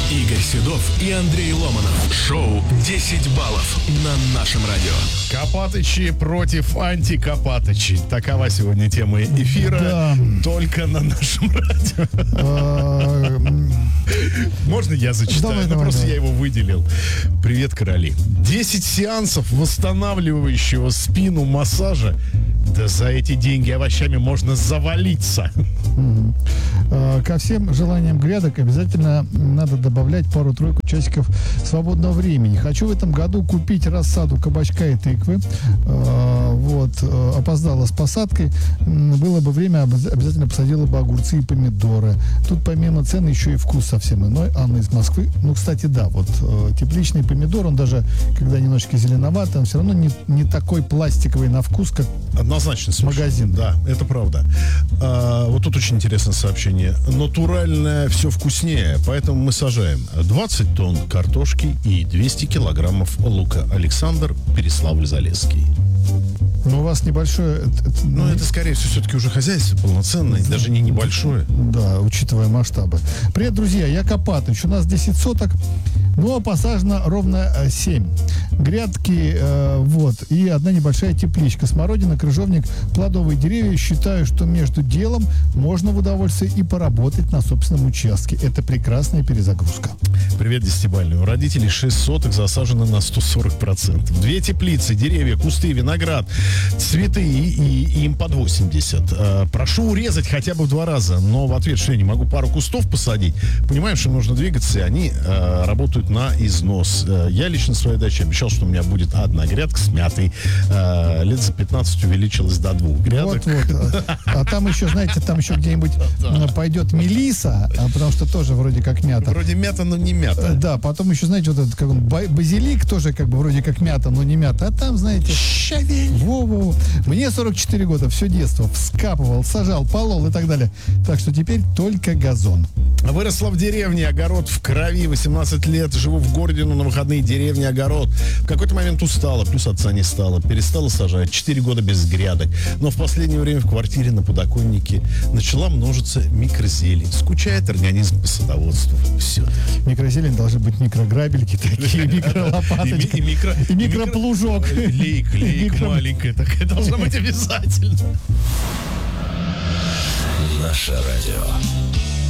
Игорь Седов и Андрей Ломанов. Шоу «10 баллов» на нашем радио. Копатычи против антикопатычей. Такова сегодня тема эфира. Да. Только на нашем радио. Можно я зачитаю? Давай, Просто давай. я его выделил. Привет, короли. 10 сеансов восстанавливающего спину массажа. Да за эти деньги овощами можно завалиться. Ко всем желаниям грядок обязательно надо добавлять пару-тройку часиков свободного времени. Хочу в этом году купить рассаду кабачка и тыквы. Опоздала с посадкой. Было бы время, обязательно посадила бы огурцы и помидоры. Тут помимо цены еще и вкус совсем иной. Анна из Москвы. Ну, кстати, да, тепличный помидор, он даже, когда немножечко зеленоватый, он все равно не такой пластиковый на вкус, как однозначно совершенно. Магазин. Да, это правда. Вот тут очень интересное сообщение. Натуральное все вкуснее, поэтому мы сажаем 20 тонн картошки и 200 килограммов лука. Александр, Переславль-Залесский. Но у вас небольшое... Ну, это, скорее всего, все-таки уже хозяйство полноценное, даже не небольшое. Да, учитывая масштабы. Привет, друзья, я Копатыч. У нас 10 соток, но посажено ровно 7. Грядки, и одна небольшая тепличка. Смородина, крыжовник, плодовые деревья. Считаю, что между делом можно в удовольствие и поработать на собственном участке. Это прекрасная перезагрузка. Привет, десятибальный. У родителей 6 соток засажено на 140%. 2 теплицы, деревья, кусты, виноград, цветы и им под 80. Прошу урезать хотя бы в 2 раза, но в ответ, что я не могу пару кустов посадить. Понимаем, что нужно двигаться, и они работают на износ. Я лично в своей даче обещал, что у меня будет одна грядка с мятой. Лет за 15 увеличилось до 2 грядок. А там еще, знаете, там еще где-нибудь пойдет мелиса, потому что тоже вроде как мята. Вроде мята, но не мята. Да, потом еще, знаете, вот этот как он, базилик тоже как бы вроде как мята, но не мята. А там, знаете... Щавель. Во-во. Мне 44 года, все детство. Вскапывал, сажал, полол и так далее. Так что теперь только газон. Выросла в деревне, огород в крови, 18 лет, живу в городе, но на выходные деревня, огород. В какой-то момент устала, плюс отца не стало, перестала сажать, 4 года без грядок. Но в последнее время в квартире на подоконнике начала множиться микрозелень. Скучает организм по садоводству. Все. Микрозелень должны быть микрограбельки такие, микролопаточка. И микроплужок. Лейка маленькая такая должна быть обязательно. Наше радио.